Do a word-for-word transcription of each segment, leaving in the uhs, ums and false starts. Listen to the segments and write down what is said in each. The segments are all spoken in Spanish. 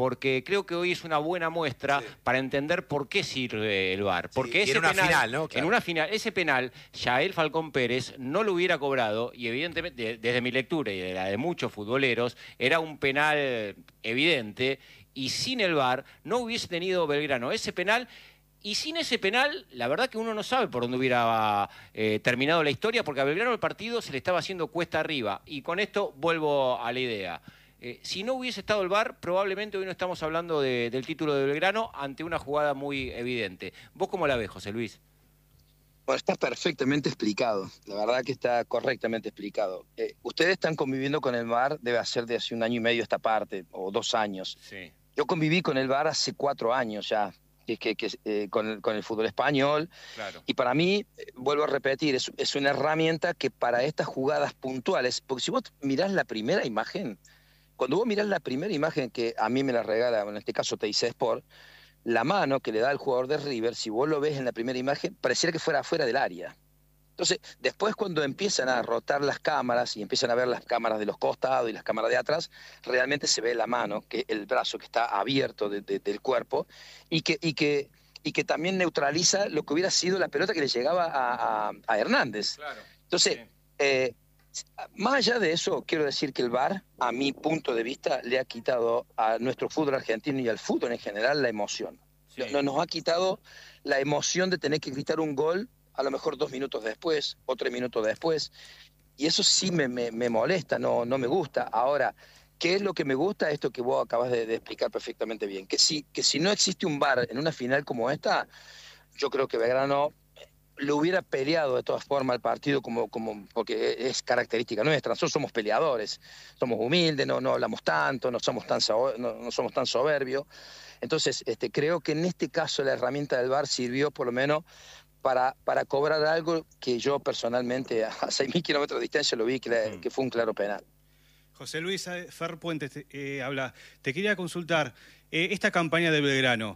porque creo que hoy es una buena muestra sí. para entender por qué sirve el V A R. Porque sí, ese en una penal, final, ¿no? Claro. En una final, ese penal, Yael Falcón Pérez no lo hubiera cobrado y evidentemente, desde mi lectura y de la de muchos futboleros, era un penal evidente y sin el V A R no hubiese tenido Belgrano ese penal. Y sin ese penal, la verdad que uno no sabe por dónde hubiera eh, terminado la historia, porque a Belgrano el partido se le estaba haciendo cuesta arriba. Y con esto vuelvo a la idea. Eh, si no hubiese estado el V A R, probablemente hoy no estamos hablando de, del título de Belgrano ante una jugada muy evidente. ¿Vos cómo la ves, José Luis? Bueno, está perfectamente explicado. La verdad que está correctamente explicado. Eh, ustedes están conviviendo con el V A R, debe ser de hace un año y medio esta parte, o dos años. Sí. Yo conviví con el V A R hace cuatro años ya. Que, que, que, eh, con, el, con el fútbol español. Claro. Y para mí, eh, vuelvo a repetir, es, es una herramienta que para estas jugadas puntuales, porque si vos mirás la primera imagen, cuando vos mirás la primera imagen que a mí me la regala, en este caso T I C Sport, la mano que le da al jugador de River, si vos lo ves en la primera imagen, pareciera que fuera afuera del área. Entonces, después cuando empiezan a rotar las cámaras y empiezan a ver las cámaras de los costados y las cámaras de atrás, realmente se ve la mano, que el brazo que está abierto de, de, del cuerpo y que, y, que, y que también neutraliza lo que hubiera sido la pelota que le llegaba a, a, a Hernández. Claro. Entonces, sí. eh, más allá de eso, quiero decir que el V A R, a mi punto de vista, le ha quitado a nuestro fútbol argentino y al fútbol en general la emoción. Sí. No, nos ha quitado la emoción de tener que gritar un gol a lo mejor dos minutos después o tres minutos después, y eso sí me, me, me molesta, no, no me gusta. Ahora, ¿qué es lo que me gusta? Esto que vos acabas de, de explicar perfectamente bien, que si, que si no existe un V A R en una final como esta, yo creo que Belgrano lo hubiera peleado de todas formas al partido, como, como, porque es característica nuestra. Nosotros somos peleadores, somos humildes, no, no hablamos tanto, no somos tan, no, no somos tan soberbios. Entonces, este, creo que en este caso la herramienta del V A R sirvió por lo menos Para, para cobrar algo que yo personalmente a seis mil kilómetros de distancia lo vi que, la, que fue un claro penal. José Luis Fer Puentes eh, habla. Te quería consultar, eh, esta campaña de Belgrano,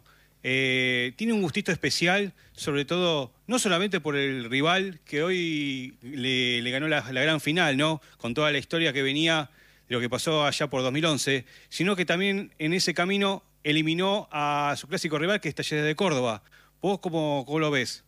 eh, ¿tiene un gustito especial, sobre todo, no solamente por el rival que hoy le, le ganó la, la gran final, ¿no? Con toda la historia que venía de lo que pasó allá por dos mil once, sino que también en ese camino eliminó a su clásico rival, que es Talleres de Córdoba. ¿Vos cómo, cómo lo ves?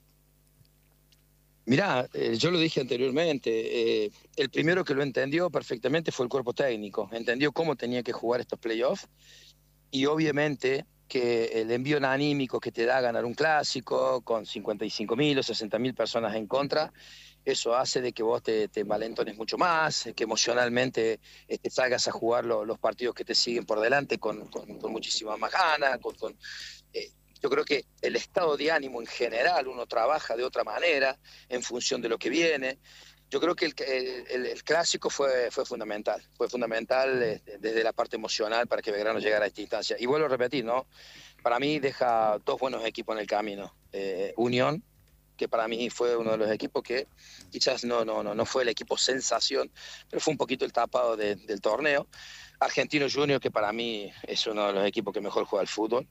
Mirá, eh, yo lo dije anteriormente, eh, el primero que lo entendió perfectamente fue el cuerpo técnico, entendió cómo tenía que jugar estos playoffs y obviamente que el envío anímico que te da ganar un clásico con cincuenta y cinco mil o sesenta mil personas en contra, eso hace de que vos te, te envalentones mucho más, que emocionalmente eh, te salgas a jugar lo, los partidos que te siguen por delante con, con, con muchísima más ganas, con... con eh, Yo creo que el estado de ánimo en general, uno trabaja de otra manera en función de lo que viene. Yo creo que el, el, el clásico fue, fue fundamental, fue fundamental desde, desde la parte emocional para que Belgrano llegara a esta instancia. Y vuelvo a repetir, ¿no? Para mí deja dos buenos equipos en el camino. Eh, Unión, que para mí fue uno de los equipos que quizás no, no, no, no fue el equipo sensación, pero fue un poquito el tapado de, del torneo. Argentino Junior, que para mí es uno de los equipos que mejor juega al fútbol.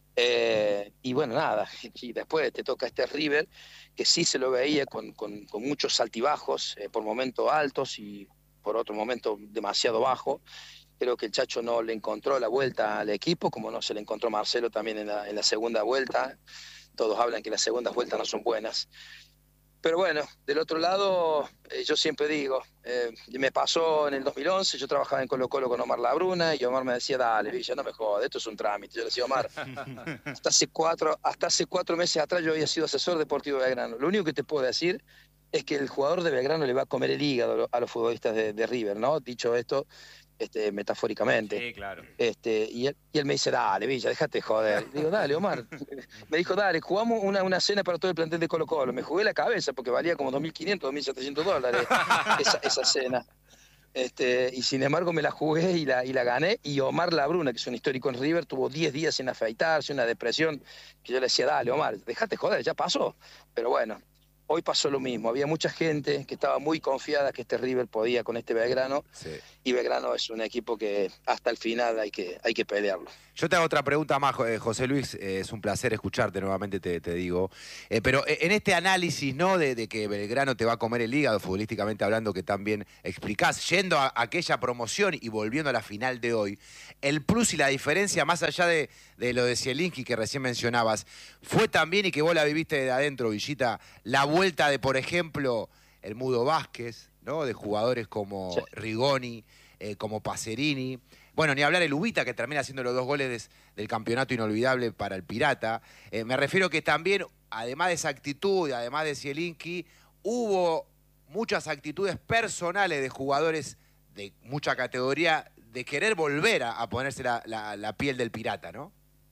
Eh, y bueno, nada, y después te toca este River, que sí se lo veía con, con, con muchos altibajos, eh, por momentos altos y por otro momento demasiado bajo. Creo que el Chacho no le encontró la vuelta al equipo, como no se le encontró Marcelo también en la, en la segunda vuelta. Todos hablan que las segundas vueltas no son buenas. Pero bueno, del otro lado, eh, yo siempre digo, eh, me pasó en el dos mil once, yo trabajaba en Colo Colo con Omar Labruna y Omar me decía, dale, Villa, no me jodas, esto es un trámite. Yo le decía, Omar, hasta hace, cuatro, hasta hace cuatro meses atrás yo había sido asesor deportivo de Belgrano. Lo único que te puedo decir es que el jugador de Belgrano le va a comer el hígado a los futbolistas de, de River, ¿no? Dicho esto, este, metafóricamente. Sí, claro. Este, y, él, y él me dice, dale, Villa, déjate joder. Y digo, dale, Omar. Me dijo, dale, jugamos una, una cena para todo el plantel de Colo Colo. Me jugué la cabeza porque valía como dos mil quinientos, dos mil setecientos dólares esa, esa cena. Este, y sin embargo me la jugué y la, y la gané. Y Omar Labruna, que es un histórico en River, tuvo diez días sin afeitarse, una depresión, que yo le decía, dale, Omar, déjate joder, ya pasó. Pero bueno, Hoy pasó lo mismo, había mucha gente que estaba muy confiada que este River podía con este Belgrano, Sí. y Belgrano es un equipo que hasta el final hay que, hay que pelearlo. Yo te hago otra pregunta más, eh, José Luis, eh, es un placer escucharte nuevamente, te, te digo. Eh, pero eh, en este análisis, ¿no?, de, de que Belgrano te va a comer el hígado, futbolísticamente hablando, que también explicás, yendo a aquella promoción y volviendo a la final de hoy, el plus y la diferencia, más allá de, de lo de Zielinski que recién mencionabas, fue también, y que vos la viviste de adentro, Villita, la vuelta de, por ejemplo, el Mudo Vázquez, ¿no?, de jugadores como Sí. Rigoni, eh, como Pacerini. Bueno, ni hablar el Ubita, que termina haciendo los dos goles des, del campeonato inolvidable para el Pirata. Eh, me refiero que también, además de esa actitud, además de Zielinski, hubo muchas actitudes personales de jugadores de mucha categoría de querer volver a, a ponerse la, la, la piel del Pirata, ¿no?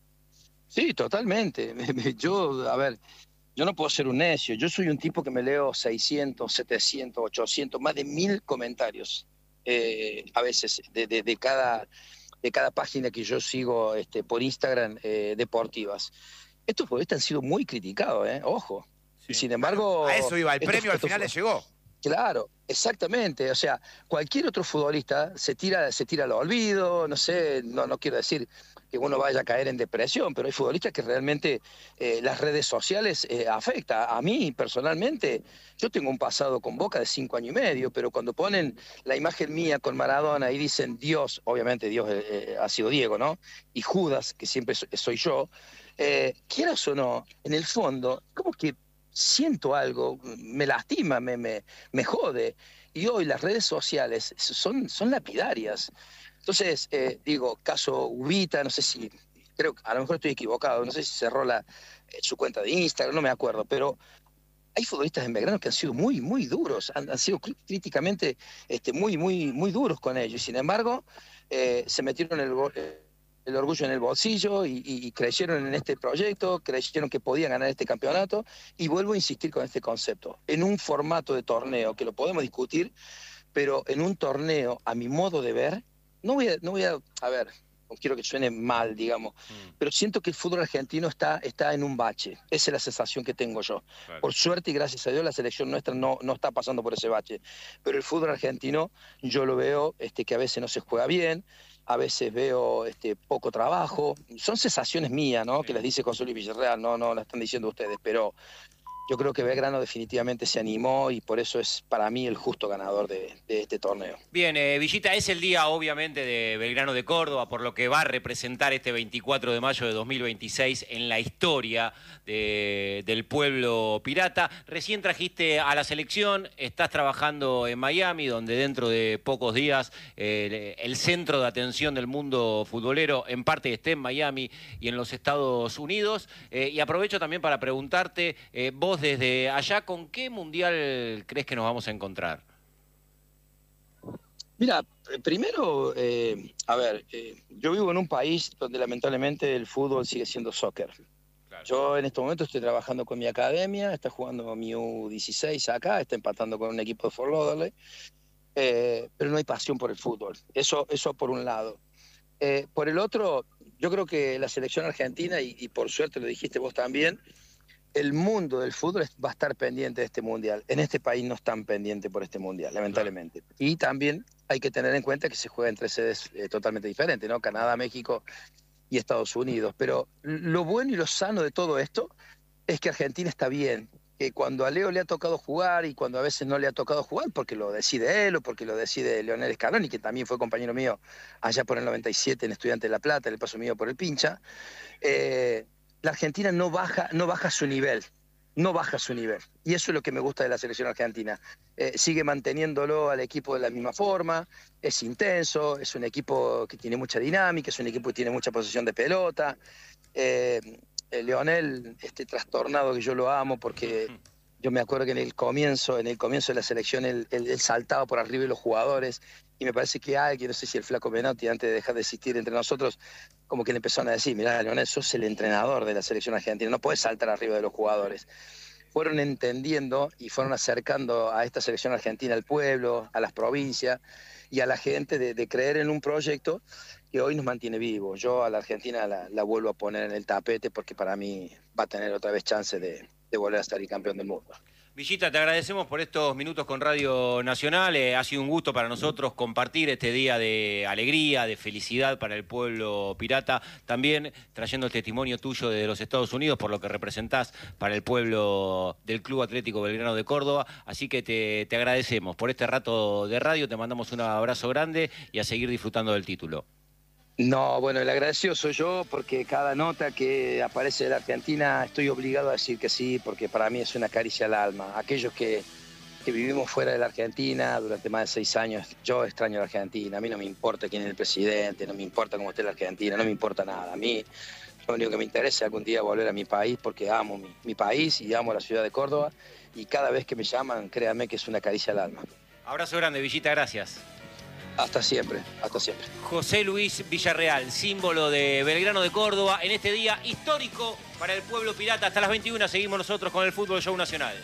Sí, totalmente. Yo, a ver, yo no puedo ser un necio. Yo soy un tipo que me leo seiscientos, setecientos, ochocientos, más de mil comentarios. Eh, a veces de, de, de, cada, de cada página que yo sigo este, por Instagram eh, deportivas. Estos futbolistas han sido muy criticados, ¿eh? Ojo. Sí. Y sin embargo... A eso iba, el estos, premio al estos, final le llegó. Claro, exactamente. O sea, cualquier otro futbolista se tira, se tira al olvido, no sé, no, no quiero decir que uno vaya a caer en depresión, pero hay futbolistas que realmente eh, las redes sociales eh, afecta. A mí, personalmente, yo tengo un pasado con Boca de cinco años y medio, pero cuando ponen la imagen mía con Maradona y dicen Dios, obviamente Dios eh, ha sido Diego, ¿no? Y Judas, que siempre soy yo, eh, quieras o no, en el fondo, como que siento algo, me lastima, me, me, me jode. Y hoy las redes sociales son, son lapidarias. Entonces, eh, digo, caso Ubita, no sé si, creo que a lo mejor estoy equivocado, no sé si cerró la, eh, su cuenta de Instagram, no me acuerdo, pero hay futbolistas en Belgrano que han sido muy, muy duros, han, han sido críticamente este, muy, muy, muy duros con ellos. Y sin embargo, eh, se metieron el, el orgullo en el bolsillo y, y, y creyeron en este proyecto, creyeron que podían ganar este campeonato. Y vuelvo a insistir con este concepto. En un formato de torneo, que lo podemos discutir, pero en un torneo, a mi modo de ver, no voy a, no voy a, a ver, no quiero que suene mal, digamos, mm. pero siento que el fútbol argentino está, está en un bache. Esa es la sensación que tengo yo. Claro. Por suerte y gracias a Dios la selección nuestra no, no está pasando por ese bache. Pero el fútbol argentino yo lo veo este, que a veces no se juega bien, a veces veo este, poco trabajo. Son sensaciones mías, ¿no? Sí. Que las dice José Luis Villarreal, no, no las están diciendo ustedes, pero yo creo que Belgrano definitivamente se animó y por eso es para mí el justo ganador de, de este torneo. Bien, eh, Villita, es el día obviamente de Belgrano de Córdoba, por lo que va a representar este veinticuatro de mayo de dos mil veintiséis en la historia de, del pueblo pirata. Recién trajiste a la selección, estás trabajando en Miami, donde dentro de pocos días eh, el centro de atención del mundo futbolero en parte esté en Miami y en los Estados Unidos. Eh, y aprovecho también para preguntarte, eh, vos desde allá, ¿con qué mundial crees que nos vamos a encontrar? Mira, primero, eh, a ver, eh, yo vivo en un país donde lamentablemente el fútbol sigue siendo soccer. Claro. Yo en este momento estoy trabajando con mi academia, está jugando mi U dieciséis acá, está empatando con un equipo de Fort Lauderdale, eh, pero no hay pasión por el fútbol. Eso, eso por un lado. Eh, por el otro, yo creo que la selección argentina, y, y por suerte lo dijiste vos también, el mundo del fútbol va a estar pendiente de este mundial. En este país no están pendientes por este mundial, lamentablemente. Claro. Y también hay que tener en cuenta que se juega entre sedes eh, totalmente diferentes, ¿no? Canadá, México y Estados Unidos. Pero lo bueno y lo sano de todo esto es que Argentina está bien. Que cuando a Leo le ha tocado jugar y cuando a veces no le ha tocado jugar, porque lo decide él o porque lo decide Leonel Scaloni, que también fue compañero mío allá por el noventa y siete en Estudiantes de La Plata, en el paso mío por el Pincha, eh, la Argentina no baja, no baja su nivel, no baja su nivel. Y eso es lo que me gusta de la selección argentina. Eh, sigue manteniéndolo al equipo de la misma forma, es intenso, es un equipo que tiene mucha dinámica, es un equipo que tiene mucha posesión de pelota. Eh, Leonel, este trastornado que yo lo amo porque yo me acuerdo que en el comienzo, en el comienzo de la selección él, él, él saltaba por arriba de los jugadores y me parece que alguien, no sé si el flaco Menotti, antes de dejar de existir entre nosotros, como que le empezaron a decir, mirá, Leonel, sos el entrenador de la selección argentina, no podés saltar arriba de los jugadores. Fueron entendiendo y fueron acercando a esta selección argentina al pueblo, a las provincias y a la gente de, de creer en un proyecto que hoy nos mantiene vivos. Yo a la Argentina la, la vuelvo a poner en el tapete porque para mí va a tener otra vez chance de, de volver a estar el campeón del mundo. Villita, te agradecemos por estos minutos con Radio Nacional. Eh, ha sido un gusto para nosotros compartir este día de alegría, de felicidad para el pueblo pirata. También trayendo el testimonio tuyo desde los Estados Unidos por lo que representás para el pueblo del Club Atlético Belgrano de Córdoba. Así que te, te agradecemos por este rato de radio. Te mandamos un abrazo grande y a seguir disfrutando del título. No, bueno, el agradecido soy yo porque cada nota que aparece de la Argentina estoy obligado a decir que sí, porque para mí es una caricia al alma. Aquellos que, que vivimos fuera de la Argentina durante más de seis años, yo extraño la Argentina. A mí no me importa quién es el presidente, no me importa cómo esté la Argentina, no me importa nada. A mí lo único que me interesa es algún día volver a mi país porque amo mi, mi país y amo la ciudad de Córdoba. Y cada vez que me llaman, créanme que es una caricia al alma. Abrazo grande, Villita, gracias. Hasta siempre, hasta siempre. José Luis Villarreal, símbolo de Belgrano de Córdoba, en este día histórico para el pueblo pirata. Hasta las veintiuna seguimos nosotros con el Fútbol Show Nacional.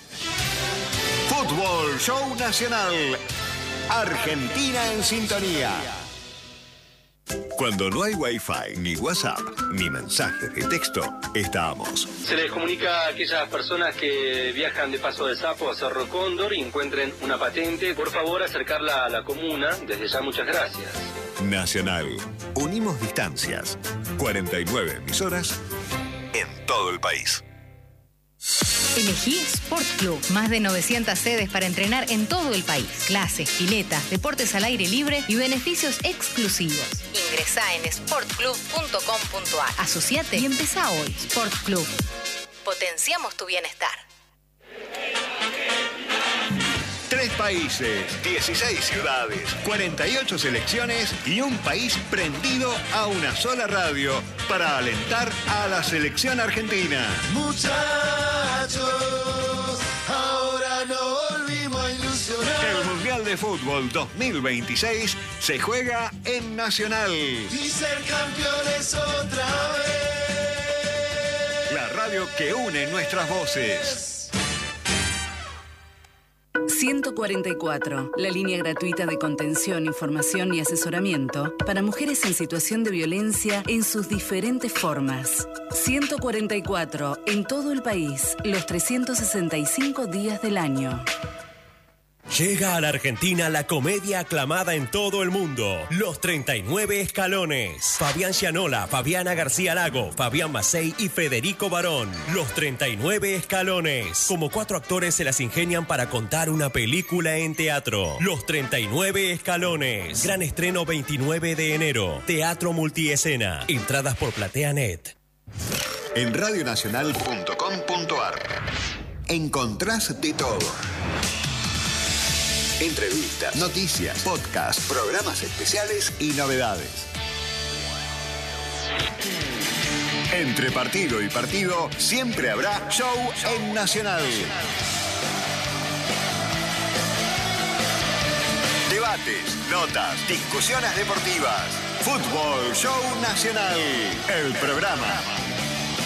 Fútbol Show Nacional. Argentina en sintonía. Cuando no hay Wi-Fi, ni WhatsApp, ni mensajes de texto, estamos. Se les comunica a aquellas personas que viajan de Paso de Sapo a Cerro Cóndor y encuentren una patente, por favor acercarla a la comuna. Desde ya, muchas gracias. Nacional. Unimos distancias. cuarenta y nueve emisoras en todo el país. Elegí Sport Club. Más de novecientas sedes para entrenar en todo el país. Clases, piletas, deportes al aire libre y beneficios exclusivos. Ingresá en sport club punto com punto a r. Asociate y empezá hoy. Sport Club. Potenciamos tu bienestar. Tres países, dieciséis ciudades, cuarenta y ocho selecciones y un país prendido a una sola radio para alentar a la selección argentina. Muchachos, ahora no volvimos a ilusionar. El Mundial de Fútbol dos mil veintiséis se juega en Nacional. Y ser campeones otra vez. La radio que une nuestras voces. ciento cuarenta y cuatro, la línea gratuita de contención, información y asesoramiento para mujeres en situación de violencia en sus diferentes formas. ciento cuarenta y cuatro, en todo el país, los trescientos sesenta y cinco días del año. Llega a la Argentina la comedia aclamada en todo el mundo, Los treinta y nueve Escalones. Fabián Gianola, Fabiana García Lago, Fabián Macei y Federico Barón. Los treinta y nueve Escalones. Como cuatro actores se las ingenian para contar una película en teatro. Los treinta y nueve Escalones. Gran estreno veintinueve de enero. Teatro Multiescena. Entradas por PlateaNet. En radionacional punto com punto a r encontrás de todo. Entrevistas, noticias, podcasts, programas especiales y novedades. Entre partido y partido siempre habrá show en Nacional. Debates, notas, discusiones deportivas. Fútbol Show Nacional. El programa